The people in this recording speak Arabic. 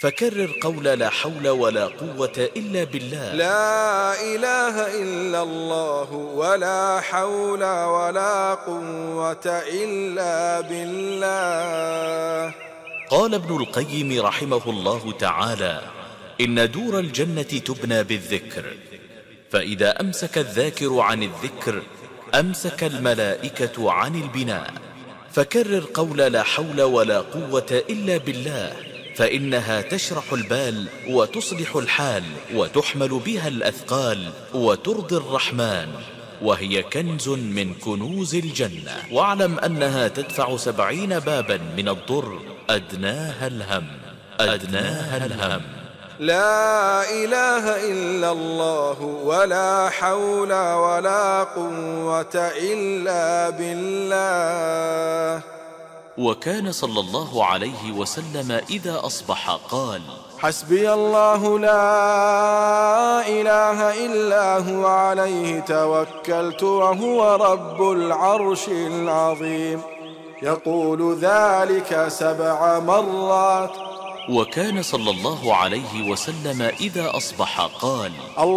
فكرر قول لا حول ولا قوة إلا بالله. لا إله إلا الله ولا حول ولا قوة إلا بالله. قال ابن القيم رحمه الله تعالى: إن دور الجنة تبنى بالذكر، فإذا أمسك الذاكر عن الذكر أمسك الملائكة عن البناء. فكرر قول لا حول ولا قوة إلا بالله، فإنها تشرح البال وتصلح الحال وتحمل بها الأثقال وترضي الرحمن، وهي كنز من كنوز الجنة. واعلم أنها تدفع 70 بابا من الضر أدناها الهم. لا إله إلا الله ولا حول ولا قوة إلا بالله. وكان صلى الله عليه وسلم إذا أصبح قال: حسبي الله لا إله إلا هو عليه توكلت وهو رب العرش العظيم. يقول ذلك 7 مرات. وكان صلى الله عليه وسلم إذا أصبح قال: